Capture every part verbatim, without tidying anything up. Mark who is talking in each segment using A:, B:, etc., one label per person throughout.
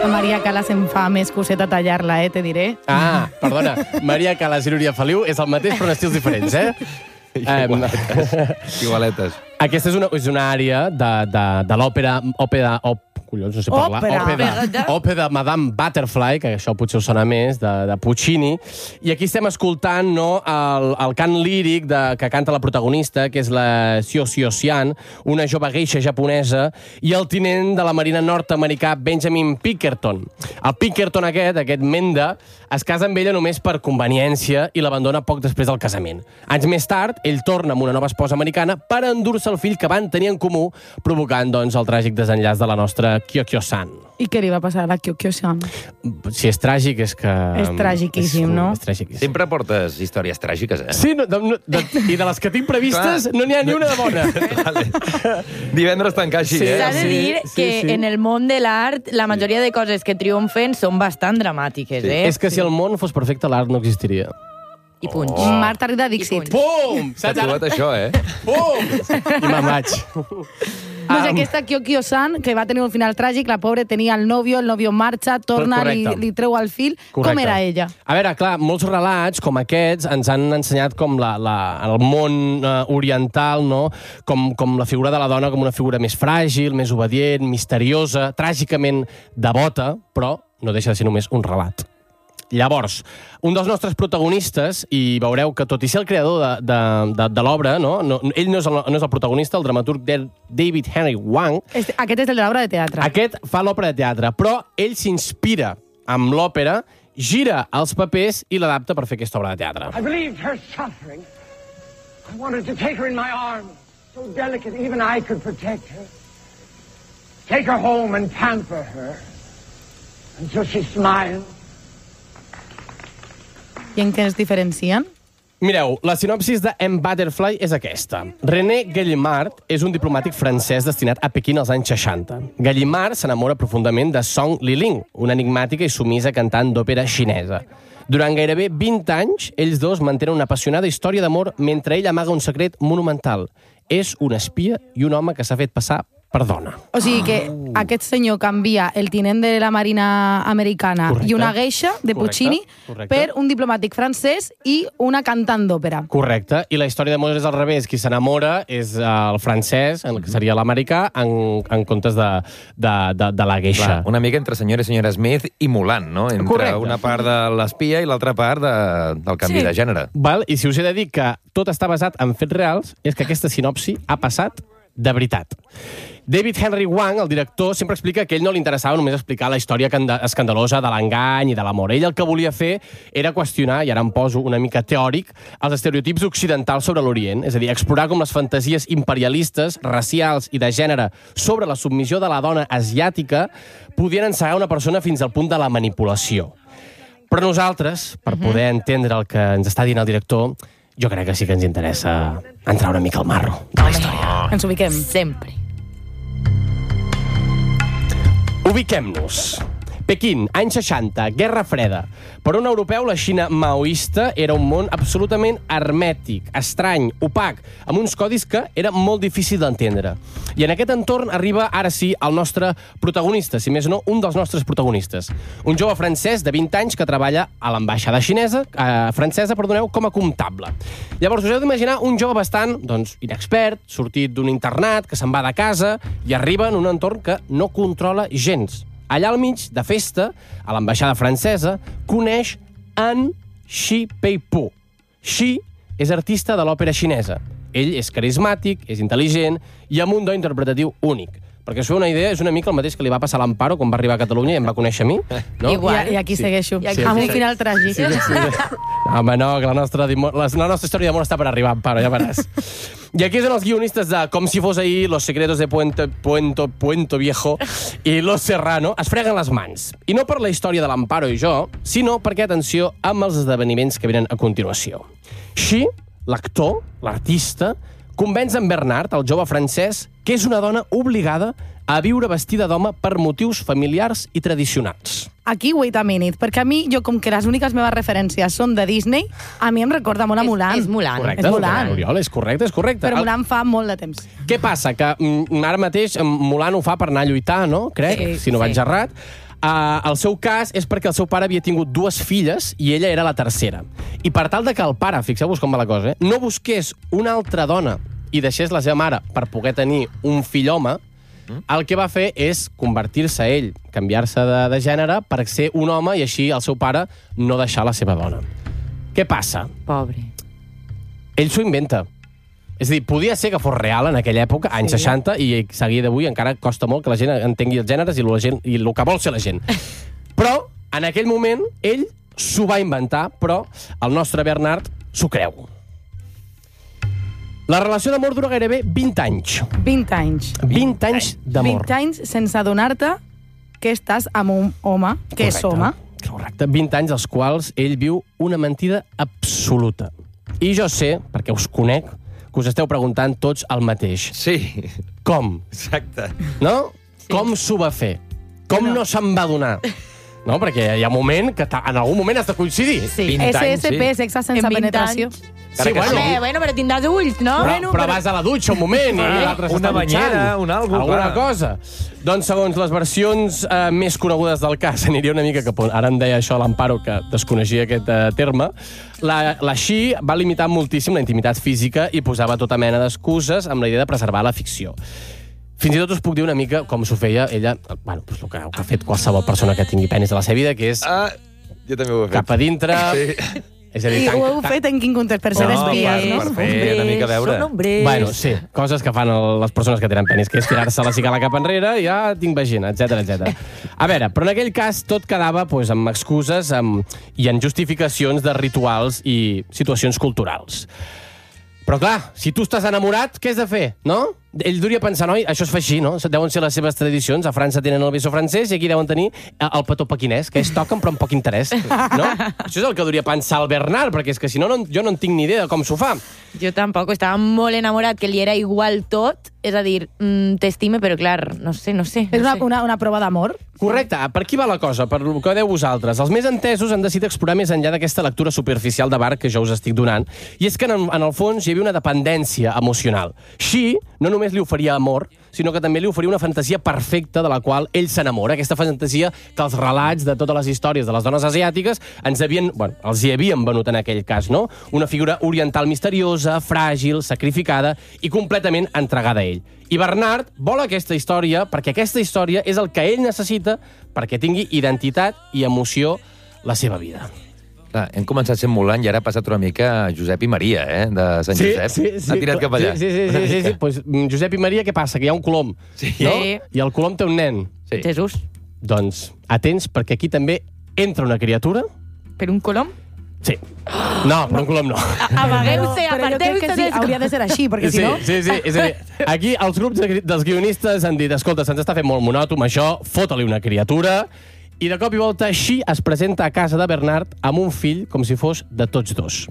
A: Maria Calas em fa més coseta tallar-la, eh, te diré.
B: Ah, perdona. Maria Calas i Núria Feliu és el mateix, però en estils diferents, eh?
C: Igualetes. Igualetes.
B: Aquesta és una, és una àrea de, de, de l'òpera... Òpera... Op, collons, no sé parlar.
A: Òpera.
B: Òpera. Òpera de Madame Butterfly, que això potser us sona més, de, de Puccini. I aquí estem escoltant no, el, el cant líric de, que canta la protagonista, que és la Xiao Xiao Xian, una jove geisha japonesa, i el tinent de la marina nord-americà Benjamin Pinkerton. El Pinkerton aquest, aquest Menda, es casa amb ella només per conveniència i l'abandona poc després del casament. Anys més tard, ell torna amb una nova esposa americana per endur-se el fill que van tenir en comú, provocant doncs, el tràgic desenllaç de la nostra Kyokyo-san.
A: I què li va passar a la Kyokyo-san?
B: Si és tràgic, és que...
A: És tràgiquíssim,
B: és,
A: no?
B: És tràgiquíssim.
C: Sempre portes històries tràgiques, eh?
B: Sí, no, de, de, i de les que tinc previstes no n'hi ha ni una de bona.
C: Vale. Divendres tancar així,
B: Sí.
C: eh?
D: S'ha de
B: Sí,
D: dir
B: sí,
D: que
B: sí.
D: en el món de l'art la majoria de coses que triomfen són bastant dramàtiques, eh?
B: És que si el món fos perfecte, l'art no existiria.
D: I punts.
A: Oh. Marta Rida Dixit.
D: I punts.
B: Pum!
C: S'ha trobat això, eh?
B: Pum! I me'n vaig.
A: Doncs aquesta Kyokyo-san, que va tenir un final tràgic, la pobra tenia el nòvio, el nòvio marxa, torna, li,
B: Correcte.
A: li treu el fil.
B: Correcte.
A: Com era ella?
B: A veure, clar, molts relats com aquests ens han ensenyat com la, la, el món uh, oriental, no? com, com la figura de la dona com una figura més fràgil, més obedient, misteriosa, tràgicament devota, però no deixa de ser només un relat. Llavors, un dels nostres protagonistes, i veureu que tot i ser el creador de, de, de, de l'obra, no? No, ell no és, el, no és el protagonista, el dramaturg David Henry Hwang.
A: Este, aquest és el de l'obra de teatre.
B: Aquest fa l'òpera de teatre, però ell s'inspira amb l'òpera, gira els papers i l'adapta per fer aquesta obra de teatre.
E: I believed her suffering. I wanted to take her in my arms, so delicate even I could protect her. Take her home and pamper her until she smiled.
A: I en què es diferencien?
B: Mireu, la sinopsis de M. Butterfly és aquesta. René Gallimard és un diplomàtic francès destinat a Pequín als anys seixanta. Gallimard s'enamora profundament de Song Liling, una enigmàtica i sumisa cantant d'òpera xinesa. Durant gairebé vint anys, ells dos mantenen una apassionada història d'amor mentre ell amaga un secret monumental. És un espia i un home que s'ha fet passar per dona.
A: O sigui que oh. aquest senyor canvia el tinent de la Marina americana
B: Correcte.
A: i una geisha de Puccini
B: Correcte. Correcte.
A: per un diplomàtic francès i una cantant d'òpera.
B: Correcte. I la història d'amor és al revés. Qui s'enamora és el francès, el que seria l'americà, en, en comptes de, de, de, de la geisha.
C: Clar, una mica entre senyora i senyora Smith i Mulan, no? Entre
B: Correcte.
C: una part de l'espia i l'altra part de, del canvi
A: Sí.
C: de gènere.
B: Val? I si us he de dir que tot està basat en fets reals, és que aquesta sinopsi ha passat de veritat. David Henry Hwang, el director, sempre explica que a ell no li interessava només explicar la història escandalosa de l'engany i de l'amor. Ell el que volia fer era qüestionar, i ara em poso una mica teòric, els estereotips occidentals sobre l'Orient, és a dir, explorar com les fantasies imperialistes, racials i de gènere sobre la submissió de la dona asiàtica podien encegar una persona fins al punt de la manipulació. Però nosaltres, per poder entendre el que ens està dient el director, jo crec que sí que ens interessa entrar una mica al marro de la història.
A: Ens ubiquem.
D: Sempre.
B: Ubiquem-nos. Pequín, anys seixanta, Guerra Freda. Per un europeu, la Xina maoista era un món absolutament hermètic, estrany, opac, amb uns codis que era molt difícil d'entendre. I en aquest entorn arriba, ara sí, el nostre protagonista, si més no, un dels nostres protagonistes. Un jove francès de vint anys que treballa a l'ambaixada xinesa, eh, francesa, perdoneu, com a comptable. Llavors, us heu d'imaginar un jove bastant, doncs, inexpert, sortit d'un internat, que se'n va de casa i arriba en un entorn que no controla gens. Allà al mig, de festa, a l'ambaixada francesa, coneix en Shi Peipu. Shi és artista de l'òpera xinesa. Ell és carismàtic, és intel·ligent i amb un do interpretatiu únic. Perquè us feu una idea, és una mica el mateix que li va passar a l'Amparo quan va arribar a Catalunya i em va conèixer a mi. No?
D: Igual.
A: I, I aquí
B: Sí.
A: segueixo.
D: I aquí
A: amb un
D: segueixo.
A: final tràgic.
B: Sí, sí. Home, no, que la nostra, la, la nostra història d'amor està per arribar, Amparo, ja veràs. I aquí són els guionistes de Com si fos ahir, Los secretos de Puente, Puento, Puento Viejo i Los Serrano es freguen les mans. I no per la història de l'Amparo i jo, sinó perquè, atenció, amb els esdeveniments que venen a continuació. Xi, l'actor, l'artista, convenç en Bernard, el jove francès, que és una dona obligada a viure vestida d'home per motius familiars i tradicionals.
A: Aquí, wait a minute, perquè a mi, jo com que les úniques meves referències són de Disney, a mi em recorda molt a Mulan.
D: És, és Mulan.
B: Correcte,
A: És Mulan.
B: Oriol, és correcte, és correcte.
A: Però Mulan fa molt de temps.
B: Què passa? Que mm, ara mateix mm, Mulan ho fa per anar a lluitar, no? Crec,
A: Sí,
B: si no
D: sí.
B: vaig errat. Uh, el seu cas és perquè el seu pare havia tingut dues filles i ella era la tercera. I per tal de que el pare, fixeu-vos com va la cosa, eh, no busqués una altra dona i deixés la seva mare per poder tenir un fill home, el que va fer és convertir-se ell, canviar-se de, de gènere per ser un home i així el seu pare no deixar la seva dona. Què passa?
D: Pobre.
B: Ell s'ho inventa. És a dir, podia ser que fos real en aquella època, anys sí. seixanta, i a dia d'avui encara costa molt que la gent entengui els gèneres i, la gent, i el que vol ser la gent. Però, en aquell moment, ell s'ho va inventar, però el nostre Bernard s'ho creu. La relació d'amor dura gairebé vint anys.
A: vint anys.
B: vint anys d'amor.
A: vint anys sense adonar-te que estàs amb un home, que és home.
B: Correcte. vint anys dels quals ell viu una mentida absoluta. I jo sé, perquè us conec, que us esteu preguntant tots el mateix.
C: Sí.
B: Com?
C: Exacte.
B: No? Sí. Com s'ho va fer? Com no, no se'n va donar? No, perquè hi ha un moment que en algun moment has de coincidir.
A: Sí. S S P, sí. Sexe sense penetració.
D: Anys.
B: Sí, bueno.
D: Home, bueno, però tindràs ulls, no?
B: Però,
D: bueno,
B: però vas a la dutxa un moment i l'altre s'està
C: una banyera, un algo,
B: alguna
C: clar.
B: cosa. Doncs, segons les versions eh, més conegudes del cas, aniria una mica cap on... Ara em deia això l'Amparo, que desconeixia aquest eh, terme. La, la Xi va limitar moltíssim la intimitat física i posava tota mena d'excuses amb la idea de preservar la ficció. Fins i tot us puc dir una mica com s'ho feia ella, bueno, doncs el que ha fet qualsevol persona que tingui penis de la seva vida, que és
C: Ah, jo també ho he fet.
B: cap a dintre...
C: Sí.
B: És a dir,
A: I
B: tan,
A: ho heu fet en quin context? Per ser
C: No,
A: espies, no?
C: per fer una mica veure.
D: Són hombres.
B: Bueno, sí, coses que fan el, les persones que tenen penis, que és tirar-se la cigala cap enrere i ja tinc vagina, etcètera, etcètera. A veure, però en aquell cas tot quedava pues, amb excuses amb, i en justificacions de rituals i situacions culturals. Però clar, si tu estàs enamorat, què has de fer, no? Ell duria pensar, noi, això es fa així, no? Deuen ser les seves tradicions. A França tenen el beso francès i aquí deuen tenir el petó pequinès, que es toquen però amb poc interès, no? Això és el que duria pensar el Bernard, perquè és que si no, no jo no en tinc ni idea de com s'ho fa.
D: Jo tampoc, estava molt enamorat, que li era igual tot. És a dir, mm, t'estime, però clar, no sé, no sé.
A: És
D: no
A: una,
D: sé.
A: una, una prova d'amor?
B: Correcte. Per qui va la cosa? Per el que deu vosaltres. Els més entesos han decidit explorar més enllà d'aquesta lectura superficial de bar que jo us estic donant. I és que, en, en el fons, hi havia una dependència emocional. Xi no només li oferia amor, sinó que també li oferia una fantasia perfecta de la qual ell s'enamora. Aquesta fantasia que els relats de totes les històries de les dones asiàtiques ens havien, bueno, els hi havien venut en aquell cas, no? Una figura oriental misteriosa, fràgil, sacrificada i completament entregada a ell. I Bernard vol aquesta història perquè aquesta història és el que ell necessita perquè tingui identitat i emoció la seva vida.
C: Clar, hem començat sent Mulan i ara ha passat una mica a Josep i Maria, eh, de Sant
B: Sí,
C: Josep.
B: sí, sí.
C: Ha tirat cap allà.
B: Sí, sí, sí. sí, sí. Pues, Josep i Maria, què passa? Que hi ha un colom,
C: Sí.
B: no?
D: Sí.
B: I el colom té un nen.
C: Sí.
D: Jesús.
B: Doncs atents, perquè aquí també entra una criatura.
D: Per un colom?
B: Sí. No, però un colom no.
D: Amagueu-se,
A: Però jo crec
D: aparteu-se.
A: que sí, hauria de ser així, perquè
B: Sí,
A: si no...
B: sí, sí. És a dir, aquí els grups de- dels guionistes han dit, escolta, se'ns està fent molt monòtom això, fota-li una criatura. I de cop i volta Xi es presenta a casa de Bernard amb un fill com si fos de tots dos.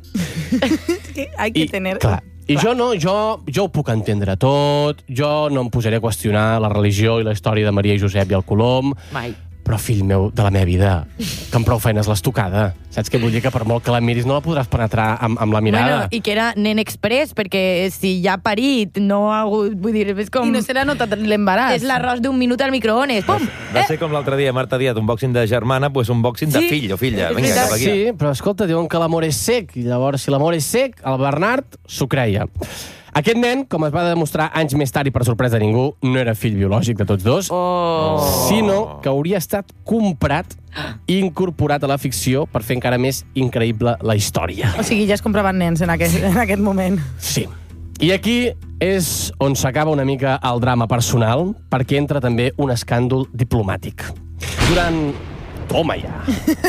A: Hay que tener...
B: Clar, i jo no, jo, jo ho puc entendre tot, jo no em posaré a qüestionar la religió i la història de Maria i Josep i el Colom,
D: Mai.
B: però fill meu, de la meva vida, que amb prou feines l'has tocada. Saps què vull dir? Que per molt que la miris no la podràs penetrar amb, amb la mirada.
D: Bueno, i que era nen express, perquè si ja ha parit, no ha hagut... Vull dir, és com...
A: I no se l'ha notat l'embaràs.
D: És l'arròs d'un minut al microones. Pum!
C: Va ser com l'altre dia, Marta Díaz, un boxing de germana, pues un boxing de
D: Sí.
C: fill o filla.
D: És
C: Vinga,
D: veritat.
C: cap aquí.
B: Sí, però escolta, diuen que l'amor és sec, i llavors, si l'amor és sec, el Bernard s'ho creia. Aquest nen, com es va demostrar anys més tard i per sorpresa de ningú, no era fill biològic de tots dos,
D: Oh.
B: sinó que hauria estat comprat i incorporat a la ficció per fer encara més increïble la història.
A: O sigui, ja es compraven nens en aquest, en aquest moment.
B: Sí. I aquí és on s'acaba una mica el drama personal, perquè entra també un escàndol diplomàtic. Durant... Toma ja!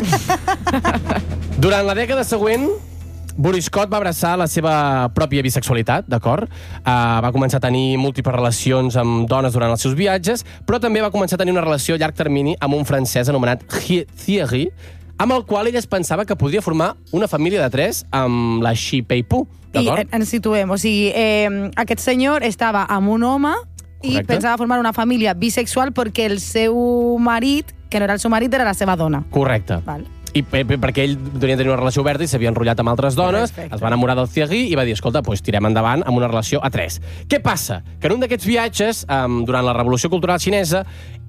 B: Durant la dècada següent, Boris Scott va abraçar la seva pròpia bisexualitat, d'acord? Uh, va començar a tenir múltiples relacions amb dones durant els seus viatges, però també va començar a tenir una relació a llarg termini amb un francès anomenat Thierry, amb el qual ell es pensava que podria formar una família de tres amb la Xi Peipu,
A: I
B: d'acord?
A: ens situem. O sigui, eh, aquest senyor estava amb un home i
B: Correcte.
A: pensava formar una família bisexual perquè el seu marit, que no era el seu marit, era la seva dona.
B: Correcte.
A: Val.
B: I pe- pe- perquè ell tenia tenir una relació oberta i s'havia enrotllat amb altres dones,
A: Perfecte.
B: es va enamorar del Thierry i va dir, escolta, doncs tirem endavant amb una relació a tres. Què passa? Que en un d'aquests viatges, um, durant la Revolució Cultural Xinesa,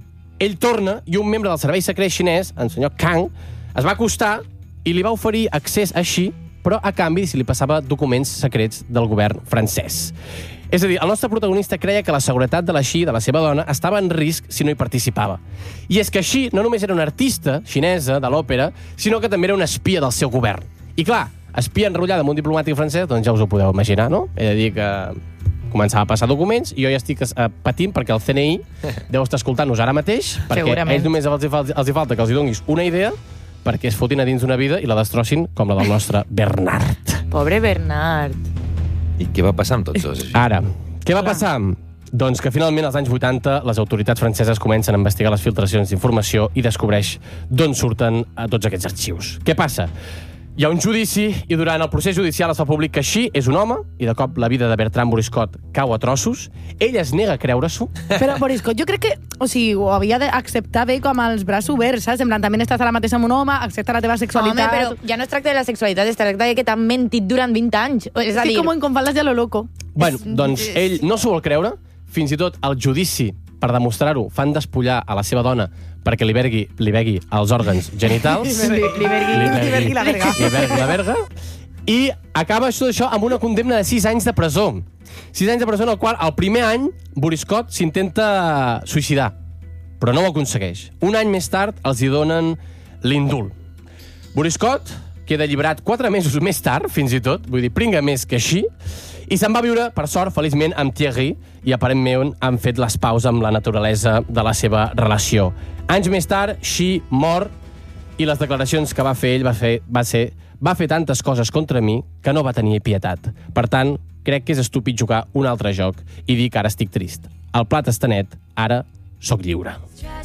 B: ell torna i un membre del servei secret xinès, el senyor Kang, es va acostar i li va oferir accés així, però a canvi si li passava documents secrets del govern francès. És a dir, el nostre protagonista creia que la seguretat de la Xi, de la seva dona, estava en risc si no hi participava. I és que Xi no només era una artista xinesa de l'òpera, sinó que també era una espia del seu govern. I clar, espia enrotllada amb un diplomàtic francès, doncs ja us ho podeu imaginar, no? He de dir que començava a passar documents i jo ja estic patint perquè el C N I deu estar escoltant-nos ara mateix, perquè a ells només els hi, falta, els hi falta que els hi donis una idea perquè es fotin a dins d'una vida i la destrossin com la del nostre Bernard.
D: Pobre Bernard.
C: I què va passar amb tots dos?
B: Ara, què va passar? Doncs que finalment als anys vuitanta les autoritats franceses comencen a investigar les filtracions d'informació i descobreix d'on surten tots aquests arxius. Què passa? Hi ha un judici i durant el procés judicial es fa públic que Xi és un home i de cop la vida de Bertrand Boriscott cau a trossos. Ell es nega a creure-s'ho.
A: Però Boriscott, jo crec que o sigui, ho havia d'acceptar bé com els braços oberts, saps? En plan, també estàs a la mateixa amb un home, accepta la teva sexualitat...
D: Home, però ja no es tracta de la sexualitat, es tracta de que t'han mentit durant vint anys. És a dir...
A: És que com en Confaldes de lo loco.
B: Bueno, doncs ell no s'ho vol creure, fins i tot el judici, per demostrar-ho, fan despullar a la seva dona perquè li vergui, li begui els òrgans genitals.
A: Li, li, vergui, li vergui la verga.
B: Li vergui la verga. I acaba això, això amb una condemna de sis anys de presó. sis anys de presó en el qual el primer any Boriscott s'intenta suïcidar, però no ho aconsegueix. Un any més tard els hi donen l'indult. Boriscott queda alliberat quatre mesos més tard, fins i tot, vull dir, pringa més que així, i se'n va viure, per sort, feliçment, amb Thierry, i aparentment han fet les paus amb la naturalesa de la seva relació. Anys més tard, Xi mor, i les declaracions que va fer ell va fer, va ser va fer tantes coses contra mi que no va tenir pietat. Per tant, crec que és estúpid jugar un altre joc i dir que ara estic trist. El plat està net, ara sóc lliure.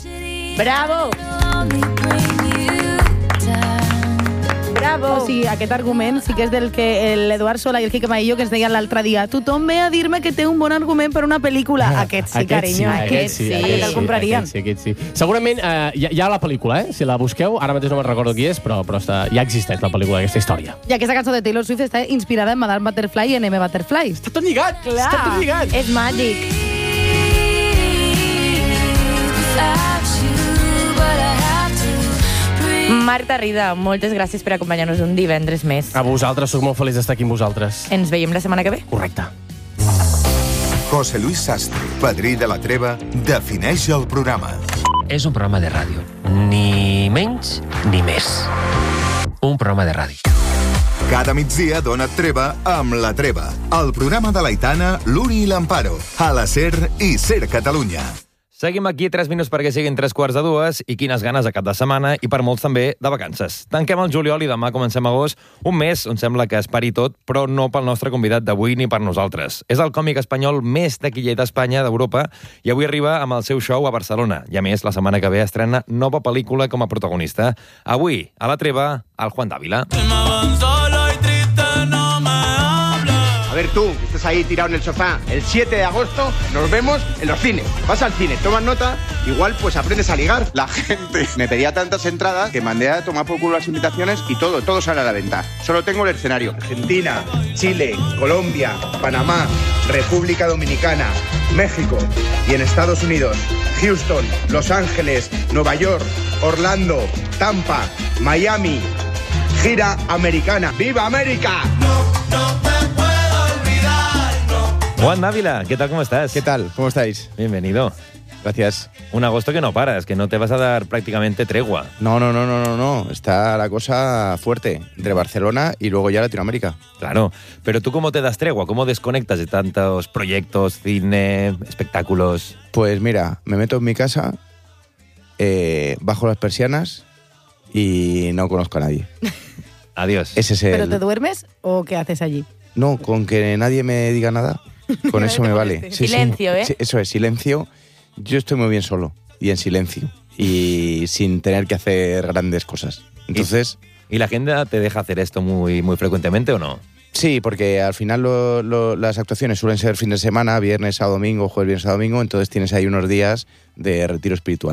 D: Bravo! Bravo!
A: O sigui, aquest argument sí que és del que l'Eduard Sola i el Quique Maillo que ens deien l'altre dia. Tothom ve a dir-me que té un bon argument per una pel·lícula.
B: Ah,
A: aquest sí, carinyo.
B: Aquest,
A: aquest sí,
B: aquest
A: aquest el comprarien.
B: Aquest sí, aquest sí. Segurament eh, hi, ha, hi ha la pel·lícula, eh? Si la busqueu, ara mateix no me'n recordo qui és, però, però està, ja existeix la pel·lícula d'aquesta història.
A: I aquesta cançó de Taylor Swift està inspirada en Madame Butterfly i en M. Butterfly.
B: Està tot lligat!
A: Clar.
B: Està tot lligat!
D: És màgic. Marta Rida, moltes gràcies per acompanyar-nos un divendres més.
B: A vosaltres, sóc molt feliç d'estar aquí amb vosaltres.
D: Ens veiem la setmana que ve.
B: Correcte.
F: José Luis Sastre, padrí de la treva, defineix el programa.
G: És un programa de ràdio. Ni menys ni més. Un programa de ràdio.
F: Cada migdia dona't treva amb La Treva, el programa de l'Aitana, l'Uri i l'Amparo, a la SER i SER Catalunya.
C: Seguim aquí tres minuts perquè siguin tres quarts de dues i quines ganes a cap de setmana i per molts també de vacances. Tanquem el juliol i demà comencem agost, un mes on sembla que es pari tot, però no pel nostre convidat d'avui ni per nosaltres. És el còmic espanyol més taquiller d'Espanya, d'Europa, i avui arriba amb el seu show a Barcelona. I a més, la setmana que ve estrena nova pel·lícula com a protagonista. Avui, a La Treva, el Juan Dávila.
H: A ver tú, que estás ahí tirado en el sofá, el siete de agosto nos vemos en los cines. Vas al cine, tomas nota, igual pues aprendes a ligar. La gente me pedía tantas entradas que mandé a tomar por culo las invitaciones y todo, todo sale a la venta. Solo tengo el escenario. Argentina, Chile, Colombia, Panamá, República Dominicana, México y en Estados Unidos, Houston, Los Ángeles, Nueva York, Orlando, Tampa, Miami. Gira americana. ¡Viva América! No, no me puedo olvidar, no.
C: Juan Dávila, ¿qué tal? ¿Cómo estás?
I: ¿Qué tal? ¿Cómo estáis?
C: Bienvenido.
I: Gracias.
C: Un agosto que no paras, que no te vas a dar prácticamente tregua.
I: No, no, no, no, no, no. Está la cosa fuerte entre Barcelona y luego ya Latinoamérica.
C: Claro, pero ¿tú cómo te das tregua? ¿Cómo desconectas de tantos proyectos, cine, espectáculos?
I: Pues mira, me meto en mi casa, eh, bajo las persianas y no conozco a nadie.
C: Adiós.
I: Ese es el...
A: ¿Pero te duermes o qué haces allí?
I: No, con que nadie me diga nada, con eso me vale.
D: Sí, silencio,
I: sí.
D: ¿eh?
I: Sí, eso es, silencio. Yo estoy muy bien solo y en silencio y sin tener que hacer grandes cosas. Entonces...
C: ¿Y, y la agenda te deja hacer esto muy, muy frecuentemente o no?
I: Sí, porque al final lo, lo, las actuaciones suelen ser fin de semana, viernes a domingo, jueves, viernes a domingo, entonces tienes ahí unos días de retiro espiritual.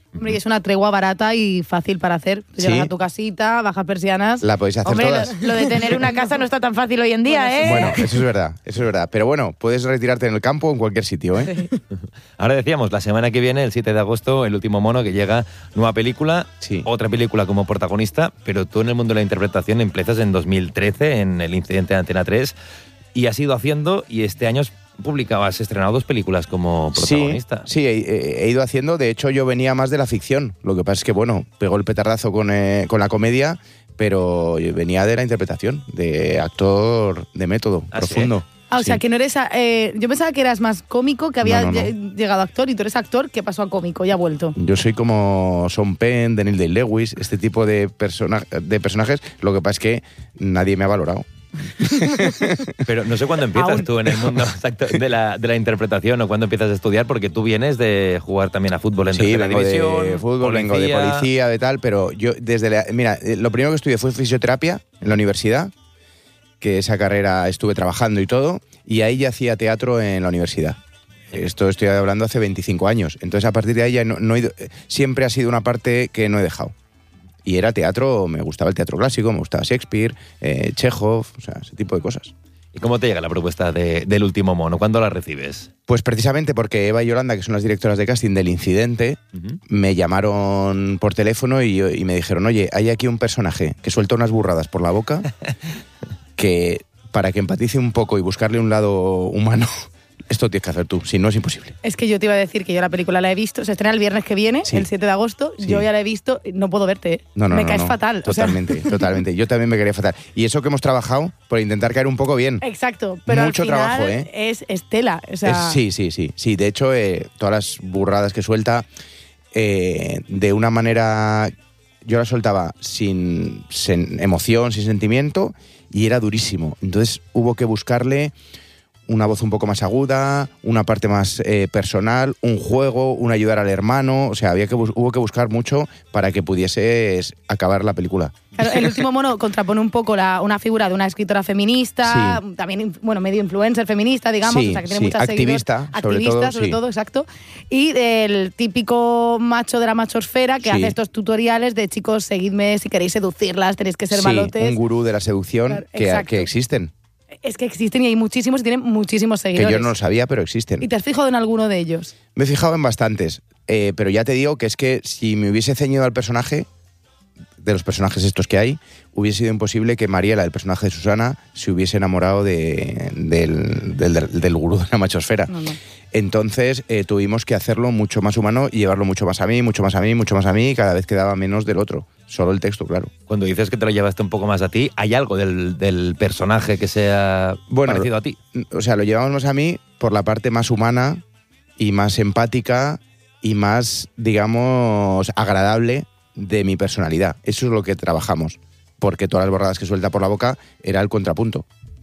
A: Hombre, y es una tregua barata y fácil para hacer.
I: Sí.
A: Llegas a tu casita, bajas persianas.
I: La podéis hacer
D: Hombre,
I: todas.
D: lo, lo de tener una casa no está tan fácil hoy en día, ¿eh?
I: Bueno, eso es verdad, eso es verdad. Pero bueno, puedes retirarte en el campo o en cualquier sitio, ¿eh?
C: Ahora decíamos, la semana que viene, el siete de agosto, El último mono, que llega nueva película,
I: Sí.
C: otra película como protagonista, pero tú en el mundo de la interpretación empiezas en dos mil trece, en El incidente de Antena tres, y has ido haciendo, y este año publicabas, estrenado dos películas como protagonista.
I: Sí, sí he, he ido haciendo. De hecho, yo venía más de la ficción. Lo que pasa es que, bueno, pegó el petardazo con, eh, con la comedia, pero yo venía de la interpretación, de actor de método,
C: ¿Ah,
I: profundo.
C: sí?
A: Ah, o sea,
I: Sí.
A: que no eres... eh, yo pensaba que eras más cómico, que había
I: No, no, no.
A: lle- llegado actor, y tú eres actor que pasó a cómico y ha vuelto.
I: Yo soy como Sean Penn, Daniel Day-Lewis, este tipo de, persona de personajes. Lo que pasa es que nadie me ha valorado.
C: Pero no sé cuándo empiezas
A: Aún.
C: tú en el mundo exacto de la, de la interpretación o cuándo empiezas a estudiar, porque tú vienes de jugar también a fútbol en
I: Sí,
C: tercera
I: vengo
C: división.
I: de fútbol, vengo de policía, de tal, pero yo desde la... Mira, eh, lo primero que estudié fue fisioterapia en la universidad, que esa carrera estuve trabajando y todo, y ahí ya hacía teatro en la universidad. Esto estoy hablando hace veinticinco años. Entonces, a partir de ahí ya no, no he ido- siempre ha sido una parte que no he dejado. Y era teatro, me gustaba el teatro clásico, me gustaba Shakespeare, eh, Chekhov, o sea, ese tipo de cosas.
C: ¿Y cómo te llega la propuesta de, del último mono? ¿Cuándo la recibes?
I: Pues precisamente porque Eva y Yolanda, que son las directoras de casting del Incidente,
C: Ujú.
I: me llamaron por teléfono y, y me dijeron, oye, hay aquí un personaje que suelta unas burradas por la boca que para que empatice un poco y buscarle un lado humano, esto tienes que hacer tú, si no es imposible.
A: Es que yo te iba a decir que yo la película la he visto, se estrena el viernes que viene,
I: Sí.
A: el siete de agosto,
I: Sí.
A: yo ya la he visto, no puedo verte, ¿eh?
I: No, no,
A: me
I: no,
A: caes
I: no.
A: fatal. o sea,
I: Totalmente, totalmente. Yo también me quería fatal. Y eso que hemos trabajado por intentar caer un poco bien.
A: exacto, pero
I: Mucho
A: al final
I: trabajo, ¿eh?
A: es Estela. O sea,
I: Es- sí, sí, sí. Sí, de hecho, eh, todas las burradas que suelta, eh, de una manera... Yo la soltaba sin, sin emoción, sin sentimiento, y era durísimo. Entonces hubo que buscarle una voz un poco más aguda, una parte más eh, personal, un juego, un ayudar al hermano. O sea, había que bus- hubo que buscar mucho para que pudieses acabar la película.
A: Claro, el último mono contrapone un poco la, una figura de una escritora feminista,
I: Sí.
A: también, in- bueno, medio influencer feminista, digamos,
I: Sí,
A: o sea, que tiene
I: sí,
A: muchas
I: activista,
A: seguidores.
I: sobre
A: Activista,
I: todo,
A: sobre
I: sí.
A: todo, exacto. Y del típico macho de la machosfera que
I: Sí.
A: hace estos tutoriales de chicos, seguidme si queréis seducirlas, tenéis que ser
I: Sí,
A: malotes.
I: un gurú de la seducción
A: Claro,
I: que,
A: exacto.
I: que existen.
A: Es que existen y hay muchísimos y tienen muchísimos
I: Que
A: seguidores.
I: yo no lo sabía, pero existen.
A: ¿Y te has fijado en alguno de ellos?
I: Me he fijado en bastantes, eh, pero ya te digo que es que si me hubiese ceñido al personaje, de los personajes estos que hay, hubiese sido imposible que Mariela, el personaje de Susana, se hubiese enamorado de, del, del, del, del gurú de la machosfera.
A: No, no.
I: Entonces eh, tuvimos que hacerlo mucho más humano y llevarlo mucho más a mí, mucho más a mí, mucho más a mí, y cada vez quedaba menos del otro. Solo el texto, claro.
C: Cuando dices que te lo llevaste un poco más a ti, ¿hay algo del, del personaje que sea
I: Bueno,
C: parecido a ti?
I: O sea, lo llevamos más a mí por la parte más humana y más empática y más, digamos, agradable de mi personalidad. Eso es lo que trabajamos, porque todas las borradas que suelta por la boca era el contrapunto.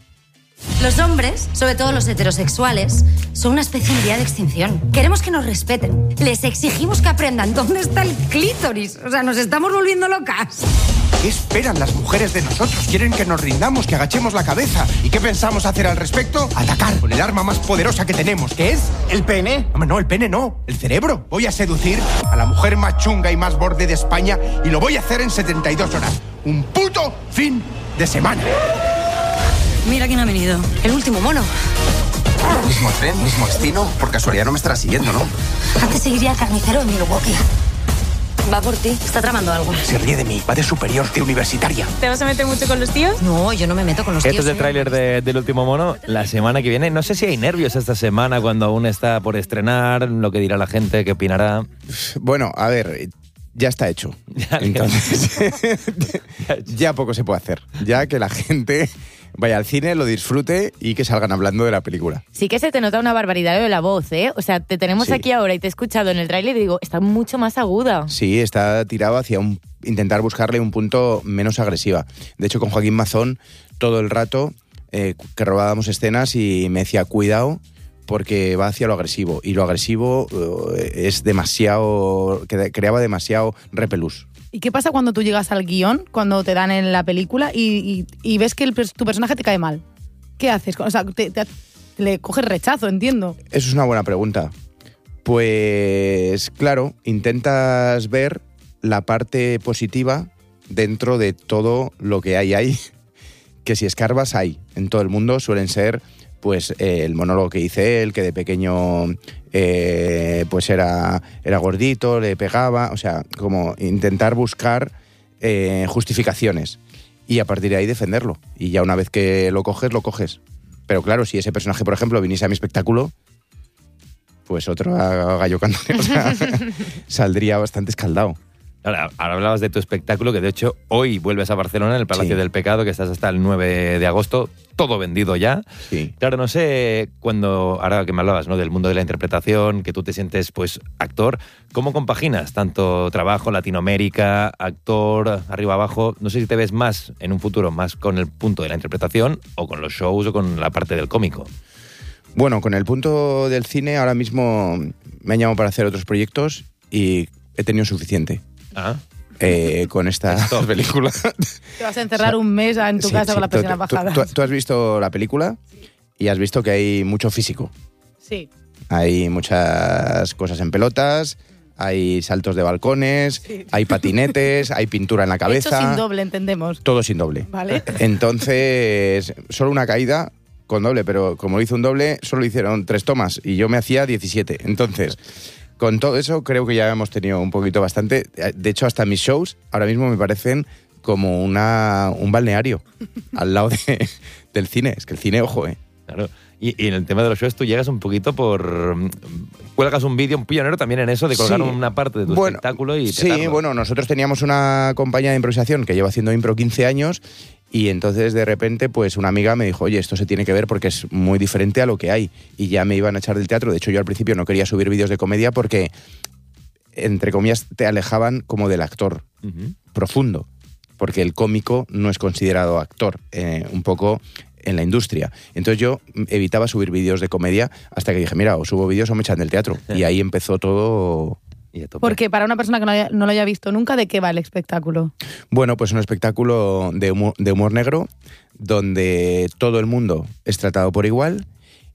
J: Los hombres, sobre todo los heterosexuales, son una especie en vía de extinción. Queremos que nos respeten. Les exigimos que aprendan dónde está el clítoris. O sea, nos estamos volviendo locas.
K: ¿Qué esperan las mujeres de nosotros? Quieren que nos rindamos, que agachemos la cabeza. ¿Y qué pensamos hacer al respecto? Atacar con el arma más poderosa que tenemos, que es el pene. Hombre, no, el pene no, el cerebro. Voy a seducir a la mujer más chunga y más borde de España y lo voy a hacer en setenta y dos horas. Un puto fin de semana.
J: Mira quién ha venido. El último mono.
K: Mismo tren, mismo destino. Por casualidad no me estará siguiendo, ¿no?
J: Antes seguiría al carnicero en Milwaukee. Va por ti. Está tramando algo.
K: Se ríe de mí. Va de superior, de universitaria.
D: ¿Te vas a meter mucho con los tíos?
J: No, yo no me meto con los
C: Este
J: tíos.
C: es el tráiler de- del último mono. La semana que viene, no sé si hay nervios esta semana cuando aún está por estrenar, lo que dirá la gente, qué opinará.
I: Bueno, a ver, ya está hecho.
C: Ya,
I: Entonces, ya poco se puede hacer. Ya que la gente vaya al cine, lo disfrute y que salgan hablando de la película.
D: Sí que se te nota una barbaridad de la voz, ¿eh? O sea, te tenemos
I: Sí.
D: aquí ahora y te he escuchado en el tráiler y digo, está mucho más aguda.
I: Sí, está tirado hacia un intentar buscarle un punto menos agresiva. De hecho, con Joaquín Mazón, todo el rato eh, que robábamos escenas y me decía, cuidado, porque va hacia lo agresivo. Y lo agresivo eh, es demasiado, que creaba demasiado repelús.
A: ¿Y qué pasa cuando tú llegas al guión, cuando te dan en la película y, y- y ves que el pers- tu personaje te cae mal? ¿Qué haces? O sea, te, te- le coges rechazo, entiendo.
I: Eso es una buena pregunta. Pues claro, intentas ver la parte positiva dentro de todo lo que hay ahí, que si escarbas hay. En todo el mundo suelen ser pues eh, el monólogo que dice él, que de pequeño eh, pues era, era gordito, le pegaba, o sea, como intentar buscar eh, justificaciones y a partir de ahí defenderlo. Y ya una vez que lo coges, lo coges. Pero claro, si ese personaje, por ejemplo, viniese a mi espectáculo, pues otro gallo cantante, o sea, saldría bastante escaldado.
C: Ahora, ahora hablabas de tu espectáculo, que de hecho hoy vuelves a Barcelona, en el Palacio
I: Sí.
C: del Pecado, que estás hasta el nueve de agosto, todo vendido ya.
I: Sí.
C: Claro, no sé, cuando, ahora que me hablabas, ¿no?, del mundo de la interpretación, que tú te sientes, pues, actor, ¿cómo compaginas tanto trabajo, Latinoamérica, actor, arriba, abajo? No sé si te ves más, en un futuro, más con el punto de la interpretación, o con los shows, o con la parte del cómico.
I: Bueno, con el punto del cine, ahora mismo me han llamado para hacer otros proyectos y he tenido suficiente.
C: Ah.
I: Eh, con esta película.
A: Te vas a encerrar un mes en tu
I: Sí,
A: casa
I: sí.
A: con las
I: Tú-
A: persianas
I: tú-
A: bajadas.
I: tú- tú has visto la película y has visto que hay mucho físico.
A: Sí.
I: Hay muchas cosas en pelotas, hay saltos de balcones, hay patinetes, hay pintura en la
A: Hecho
I: cabeza.
A: sin doble, entendemos.
I: Todo sin doble.
A: Vale.
I: Entonces, solo una caída con doble, pero como hizo un doble, solo hicieron tres tomas y yo me hacía diecisiete. Entonces, con todo eso creo que ya hemos tenido un poquito bastante. De hecho, hasta mis shows ahora mismo me parecen como una, un balneario al lado de, del cine. Es que el cine, ojo, ¿eh?
C: Claro. Y, y en el tema de los shows, tú llegas un poquito por... Cuelgas un vídeo, un pionero también en eso, de colgar
I: Sí.
C: una parte de tu
I: Bueno,
C: espectáculo y
I: Sí,
C: petarlo.
I: bueno, nosotros teníamos una compañía de improvisación que lleva haciendo impro quince años y entonces de repente pues una amiga me dijo, oye, esto se tiene que ver porque es muy diferente a lo que hay. Y ya me iban a echar del teatro. De hecho, yo al principio no quería subir vídeos de comedia porque, entre comillas, te alejaban como del actor
C: Ujú.
I: profundo. Porque el cómico no es considerado actor, eh, un poco en la industria. Entonces yo evitaba subir vídeos de comedia hasta que dije, mira, o subo vídeos o me echan del teatro. Y ahí empezó todo...
A: Porque para una persona que no, haya- no lo haya visto nunca, ¿de qué va el espectáculo?
I: Bueno, pues un espectáculo de humor, de humor negro donde todo el mundo es tratado por igual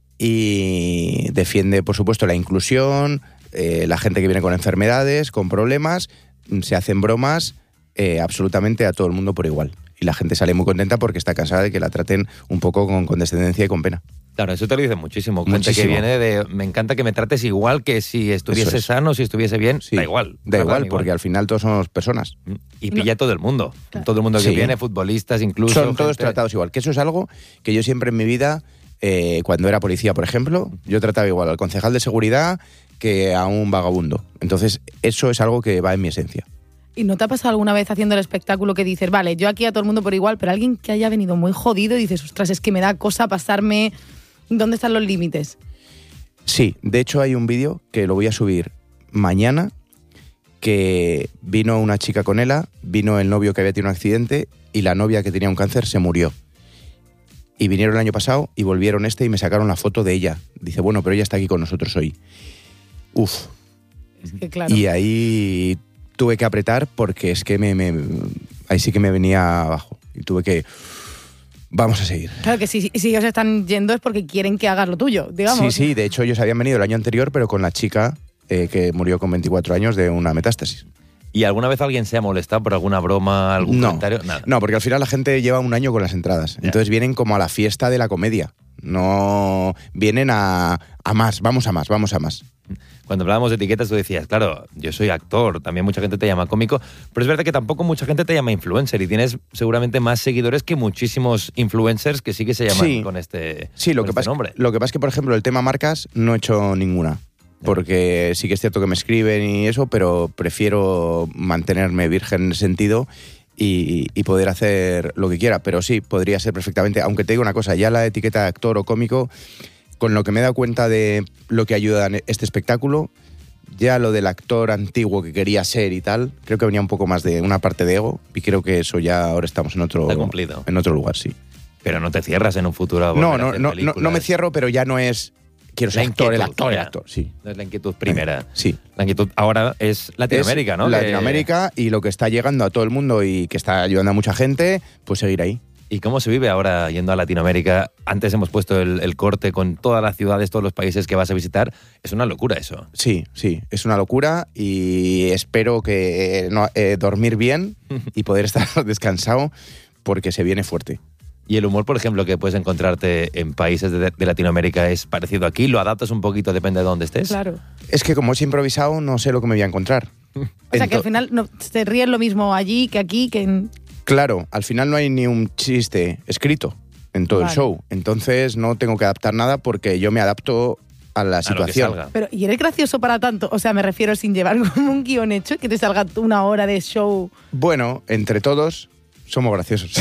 I: y defiende, por supuesto, la inclusión, eh, la gente que viene con enfermedades, con problemas, se hacen bromas eh, absolutamente a todo el mundo por igual. Y la gente sale muy contenta porque está cansada de que la traten un poco con condescendencia y con pena.
C: Claro, eso te lo dicen muchísimo. Gente
I: Muchísimo.
C: que viene de... Me encanta que me trates igual que si estuviese
I: Eso es.
C: sano, si estuviese bien. Da igual.
I: Da
C: tratan
I: igual, porque al final todos somos personas.
C: Y pilla a todo el mundo. Todo el mundo que
I: Sí.
C: viene, futbolistas incluso.
I: Son todos
C: gente-
I: tratados igual. Que eso es algo que yo siempre en mi vida, eh, cuando era policía, por ejemplo, yo trataba igual al concejal de seguridad que a un vagabundo. Entonces, eso es algo que va en mi esencia.
A: ¿Y no te ha pasado alguna vez haciendo el espectáculo que dices, vale, yo aquí a todo el mundo por igual, pero alguien que haya venido muy jodido y dices, ostras, es que me da cosa pasarme... ¿Dónde están los límites?
I: Sí, de hecho hay un vídeo que lo voy a subir mañana, que vino una chica con Ela, vino el novio que había tenido un accidente y la novia que tenía un cáncer se murió. Y vinieron el año pasado y volvieron este y me sacaron la foto de ella. Dice, bueno, pero ella está aquí con nosotros hoy. Uf.
A: Es que claro.
I: Y ahí tuve que apretar porque es que me, me- ahí sí que me venía abajo. Y tuve que... Vamos a seguir.
A: Claro que si, si ellos están yendo es porque quieren que hagas lo tuyo, digamos.
I: Sí, sí, de hecho ellos habían venido el año anterior, pero con la chica eh, que murió con veinticuatro años de una metástasis.
C: ¿Y alguna vez alguien se ha molestado por alguna broma, algún
I: No,
C: comentario? Nada.
I: no, porque al final la gente lleva un año con las entradas. Entonces vienen como a la fiesta de la comedia. No vienen a, a más, vamos a más, vamos a más.
C: Cuando hablábamos de etiquetas, tú decías, claro, yo soy actor, también mucha gente te llama cómico, pero es verdad que tampoco mucha gente te llama influencer y tienes seguramente más seguidores que muchísimos influencers que sí que se llaman
I: Sí.
C: con este,
I: Sí, lo
C: con
I: que,
C: este
I: pasa,
C: nombre.
I: lo que pasa es que, por ejemplo, el tema marcas no he hecho ninguna. Porque sí que es cierto que me escriben y eso, pero prefiero mantenerme virgen en ese sentido y, y poder hacer lo que quiera. Pero sí, podría ser perfectamente. Aunque te digo una cosa, ya la etiqueta de actor o cómico, con lo que me he dado cuenta de lo que ayuda en este espectáculo, ya lo del actor antiguo que quería ser y tal, creo que venía un poco más de una parte de ego y creo que eso ya ahora estamos en otro,
C: Está cumplido.
I: en otro lugar, sí.
C: Pero no te cierras en un futuro a
I: No,
C: volver a
I: no,
C: hacer
I: no, no,
C: películas.
I: no me cierro, pero ya no es... Quiero ser
C: La
I: actor, el
C: inquietud,
I: actor, el
C: ya.
I: actor, sí.
C: No es la inquietud primera.
I: Sí.
C: La inquietud ahora es Latinoamérica,
I: Es
C: ¿no? Que-
I: Latinoamérica y lo que está llegando a todo el mundo y que está ayudando a mucha gente, pues seguir ahí.
C: ¿Y cómo se vive ahora yendo a Latinoamérica? Antes hemos puesto el, el corte con todas las ciudades, todos los países que vas a visitar. Es una locura eso.
I: Sí, sí, es una locura y espero que eh, no, eh, dormir bien y poder estar descansado porque se viene fuerte.
C: Y el humor, por ejemplo, que puedes encontrarte en países de, de Latinoamérica es parecido aquí. ¿Lo adaptas un poquito, depende de dónde estés?
A: Claro.
I: Es que como es improvisado, no sé lo que me voy a encontrar.
A: O sea, que al final no, te ríes lo mismo allí que aquí, que en...
I: Claro, al final no hay ni un chiste escrito en todo
A: Vale.
I: el show. Entonces no tengo que adaptar nada porque yo me adapto a la situación.
A: Pero, ¿y eres gracioso para tanto? O sea, me refiero sin llevar como un guión hecho, que te salga una hora de show.
I: Bueno, entre todos somos graciosos.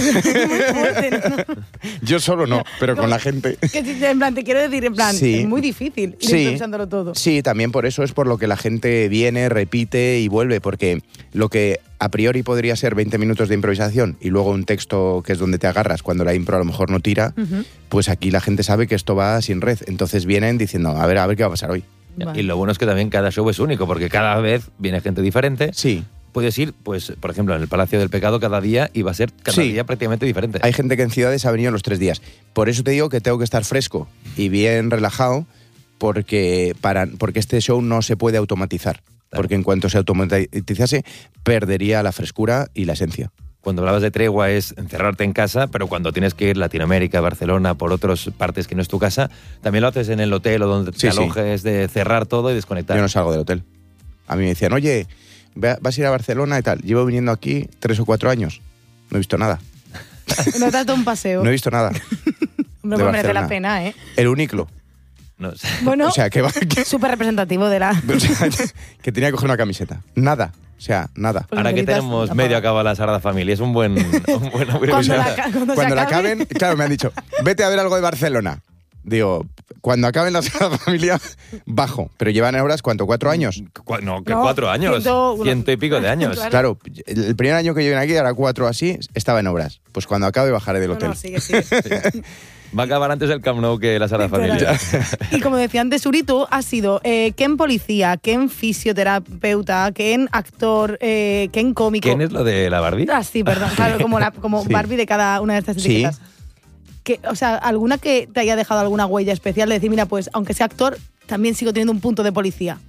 I: Yo solo no, pero con la gente.
A: Que, en plan, te quiero decir, en plan,
I: Sí.
A: es muy difícil ir
I: Sí.
A: improvisándolo todo.
I: Sí, también por eso es por lo que la gente viene, repite y vuelve, porque lo que a priori podría ser veinte minutos de improvisación y luego un texto que es donde te agarras cuando la impro a lo mejor no tira,
A: Ujú.
I: pues aquí la gente sabe que esto va sin red. Entonces vienen diciendo, a ver, a ver qué va a pasar hoy.
C: Y lo bueno es que también cada show es único, porque cada vez viene gente diferente.
I: Sí.
C: Puedes ir, pues, por ejemplo, en el Palacio del Pecado cada día y va a ser cada
I: Sí.
C: día prácticamente diferente.
I: Hay gente que en ciudades ha venido los tres días. Por eso te digo que tengo que estar fresco y bien relajado porque, para, porque este show no se puede automatizar. Porque en cuanto se automatizase, perdería la frescura y la esencia.
C: Cuando hablabas de tregua es encerrarte en casa, pero cuando tienes que ir a Latinoamérica, Barcelona, por otras partes que no es tu casa, también lo haces en el hotel o donde te
I: Sí, sí.
C: alojes, de cerrar todo y desconectar.
I: Yo no salgo del hotel. A mí me decían, oye, ve- vas a ir a Barcelona y tal. Llevo viniendo aquí tres o cuatro años. No he visto nada.
A: No te has dado un paseo.
I: No he visto nada.
A: Hombre,
I: de
A: pues merece la
I: Barcelona.
A: pena, ¿eh?
I: El Uniclo.
C: No sé.
A: Bueno,
I: O sea, que, va- que,
A: súper representativo de la...
I: o sea, que tenía que coger una camiseta. Nada. O sea, nada.
A: Pues
C: Ahora que
A: necesitas
C: tenemos
A: la
C: medio
A: paga.
C: acabada la Sagrada Familia, es un buen, un buen
A: Cuando la, ca- cuando se
I: Cuando la
A: acabe-
I: acaben, claro, me han dicho, vete a ver algo de Barcelona. Digo, cuando acaben la Sagrada Familia, bajo. Pero llevan horas, ¿cuánto? ¿Cuatro años?
C: Cu- No, que
A: No,
C: cuatro años.
A: ciento-
C: Ciento y pico de años.
A: Claro.
I: Claro, el primer año que yo vine aquí, ahora cuatro así, estaba en obras. Pues cuando acabe bajaré del
A: No,
I: hotel.
A: no, sigue, sigue.
C: Va a acabar antes el Camp Nou que la Sagrada Familia.
A: Y como decía antes, Uri, tú has sido eh, ¿quién policía, quién fisioterapeuta, quién actor, eh, quién cómico?
C: ¿Quién es lo de la Barbie?
A: Ah, sí, perdón, claro, como, la, como
I: Sí.
A: Barbie de cada una de estas
I: Sí.
A: etiquetas. Que, o sea, ¿alguna que te haya dejado alguna huella especial de decir, mira, pues aunque sea actor, también sigo teniendo un punto de policía?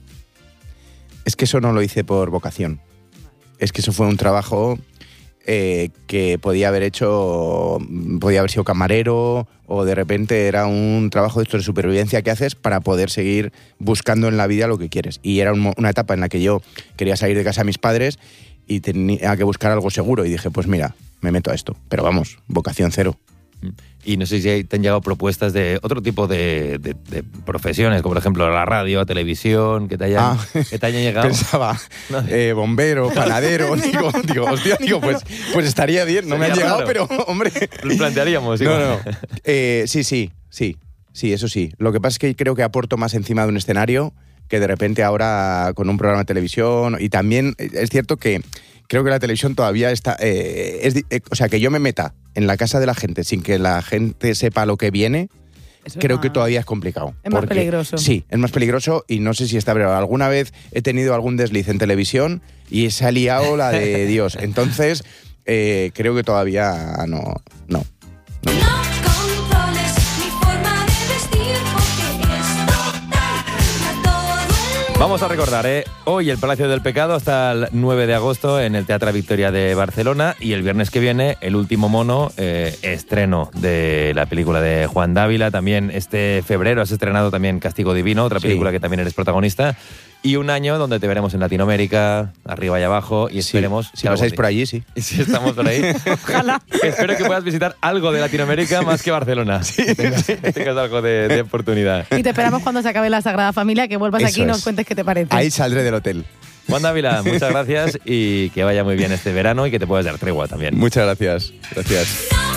I: Es que eso no lo hice por vocación. Es que eso fue un trabajo eh, que podía haber hecho, podía haber sido camarero o de repente era un trabajo de esto de supervivencia que haces para poder seguir buscando en la vida lo que quieres. Y era un mo- una etapa en la que yo quería salir de casa a mis padres y tenía que buscar algo seguro y dije, pues mira, me meto a esto. Pero vamos, vocación cero.
C: Y no sé si te han llegado propuestas de otro tipo de, de- de profesiones, como por ejemplo la radio, televisión, que te hayan,
I: Ah,
C: que te hayan llegado.
I: Pensaba,
C: No.
I: eh, bombero, panadero, digo, digo, hostia, digo, pues, pues estaría bien, no me han
C: Sería
I: llegado,
C: raro.
I: pero hombre.
C: Lo plantearíamos.
I: No,
C: igual.
I: no. Eh, sí, sí, sí, sí, eso sí. Lo que pasa es que creo que aporto más encima de un escenario que de repente ahora con un programa de televisión. Y también eh, es cierto que creo que la televisión todavía está... eh, es di- eh, o sea, que yo me meta en la casa de la gente sin que la gente sepa lo que viene,
A: Eso
I: creo
A: es
I: que
A: más-
I: todavía es complicado.
A: Es más
I: Porque-
A: peligroso.
I: Sí, es más peligroso y no sé si está... Pero alguna vez he tenido algún desliz en televisión y se ha liado la de Dios. Entonces, eh, creo que todavía no... no.
L: No controles mi forma de vestir porque es total a todo el mundo.
C: Vamos a recordar, ¿eh? Hoy el Palacio del Pecado hasta el nueve de agosto en el Teatro Victoria de Barcelona y el viernes que viene el último mono, eh, estreno de la película de Juan Dávila. También este febrero has estrenado también Castigo Divino, otra
I: Sí.
C: película que también eres protagonista. Y un año donde te veremos en Latinoamérica, arriba y abajo, y
I: Sí,
C: esperemos...
I: si
C: que algún
I: pasáis
C: día-
I: por allí, sí.
C: Y si estamos por ahí.
A: Ojalá.
C: Espero que puedas visitar algo de Latinoamérica más que Barcelona. Que tengas, que tengas algo de, de oportunidad.
A: Y te esperamos cuando se acabe la Sagrada Familia, que vuelvas
I: Eso
A: aquí y nos
I: es.
A: cuentes qué te parece.
I: Ahí saldré del hotel.
C: Juan Dávila, muchas gracias y que vaya muy bien este verano y que te puedas dar tregua también.
I: Muchas gracias. Gracias.